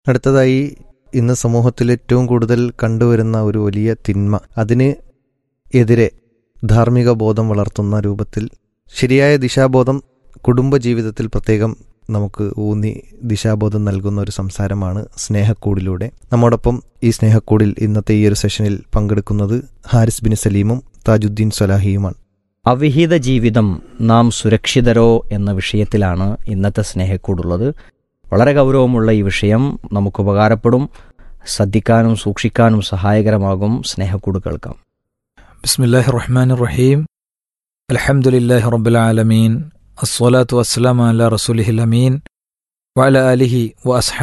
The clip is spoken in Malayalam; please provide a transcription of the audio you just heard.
അടുത്തതായി ഇന്ന് സമൂഹത്തിൽ ഏറ്റവും കൂടുതൽ കണ്ടുവരുന്ന ഒരു വലിയ തിന്മ, അതിന് എതിരെ ധാർമ്മിക ബോധം വളർത്തുന്ന രൂപത്തിൽ ശരിയായ ദിശാബോധം കുടുംബജീവിതത്തിൽ പ്രത്യേകം നമുക്ക് ഊന്നി ദിശാബോധം നൽകുന്ന ഒരു സംസാരമാണ് സ്നേഹക്കൂടിലൂടെ. നമ്മോടൊപ്പം ഈ സ്നേഹക്കൂടിൽ ഇന്നത്തെ ഈ ഒരു സെഷനിൽ പങ്കെടുക്കുന്നത് ഹാരിസ് ബിൻ സലീമും താജുദ്ദീൻ സ്വലാഹിയുമാണ്. അവിഹിത ജീവിതം നാം സുരക്ഷിതരോ എന്ന വിഷയത്തിലാണ് ഇന്നത്തെ സ്നേഹക്കൂടുള്ളത്. വളരെ ഗൗരവമുള്ള ഈ വിഷയം നമുക്ക് ഉപകാരപ്പെടും, ശ്രദ്ധിക്കാനും സൂക്ഷിക്കാനും സഹായകരമാകും. സ്നേഹക്കൂട് കേൾക്കാം. ബിസ്മില്ലാഹിർ റഹ്മാനിർ റഹീം. അൽഹംദുലില്ലാഹി റബ്ബിൽ ആലമീൻ. അസ്സലാത്തു വസ്സലാമു അലാ റസൂലിഹിൽ അമീൻ വഅലാ ആലിഹി വഅസ്ഹാബിഹി